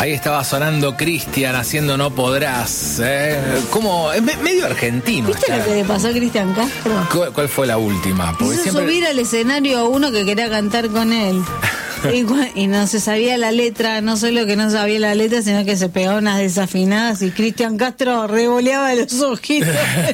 Ahí estaba sonando Cristian haciendo No Podrás. Como medio argentino. ¿Viste lo que le pasó a Cristian Castro? ¿Cuál fue la última? Porque hizo subir al escenario a uno que quería cantar con él. Y no se sabía la letra, no solo que no sabía la letra, sino que se pegaba unas desafinadas y Cristian Castro revoleaba los ojitos.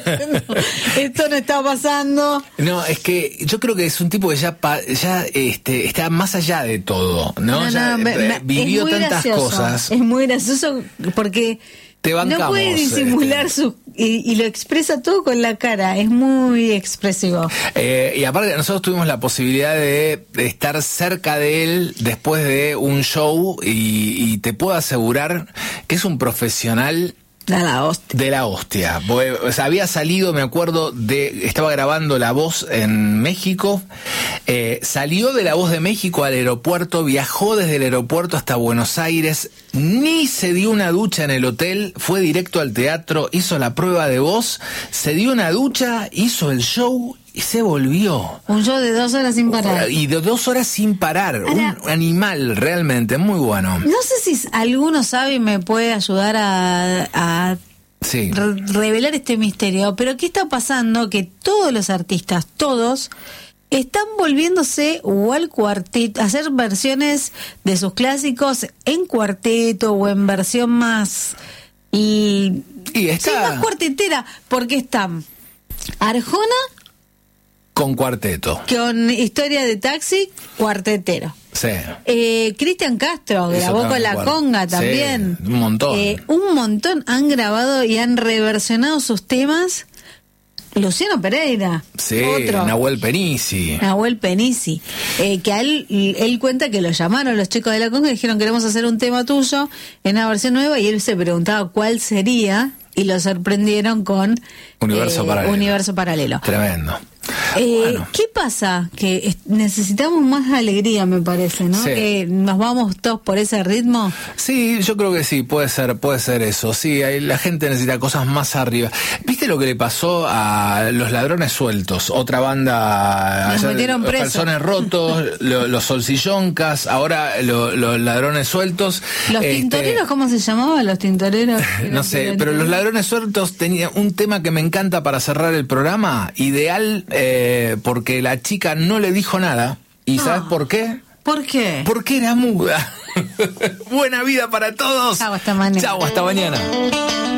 Esto no está pasando. No, es que yo creo que es un tipo que ya está más allá de todo, ¿no? Vivió tantas cosas. Es muy gracioso porque no puede disimular y lo expresa todo con la cara, es muy expresivo. Y aparte nosotros tuvimos la posibilidad de estar cerca de él después de un show y te puedo asegurar que es un profesional de la hostia. Porque, o sea, había salido, me acuerdo, estaba grabando La Voz en México, salió de La Voz de México al aeropuerto, viajó desde el aeropuerto hasta Buenos Aires, ni se dio una ducha en el hotel, fue directo al teatro, hizo la prueba de voz, se dio una ducha, hizo el show y se volvió. Un show de 2 horas sin parar. Y de 2 horas sin parar. Ahora, un animal realmente muy bueno. No sé si alguno sabe y me puede ayudar a sí. Revelar este misterio, pero ¿qué está pasando? Que todos los artistas, todos, están volviéndose o al cuarteto, a hacer versiones de sus clásicos en cuarteto o en versión más... sí, más cuartetera, porque están Arjona... con cuarteto. Con Historia de Taxi, cuartetero. Sí. Cristian Castro grabó con La Conga también. Sí, un montón. Un montón han grabado y han reversionado sus temas. Luciano Pereira. Sí, otro. Nahuel Penisi. Que a él cuenta que lo llamaron los chicos de La Conga y dijeron: queremos hacer un tema tuyo en una versión nueva, y él se preguntaba cuál sería y lo sorprendieron con Universo Paralelo. Tremendo. Bueno. ¿Qué pasa? Que necesitamos más alegría, me parece, ¿no? Sí. Que nos vamos todos por ese ritmo. Sí, yo creo que sí, puede ser eso. Sí, la gente necesita cosas más arriba. ¿Viste lo que le pasó a Los Ladrones Sueltos? Otra banda, los metieron presos. Calzones Rotos, los Solsilloncas, ahora los Ladrones Sueltos. ¿Los Tintoreros cómo se llamaban? Los Tintoreros. No sé, pero Los Ladrones Sueltos tenía un tema que me encanta para cerrar el programa, ideal, porque la chica no le dijo nada. ¿Y sabes por qué? ¿Por qué? Porque era muda. Buena vida para todos. Chau, hasta mañana. Chau, hasta mañana.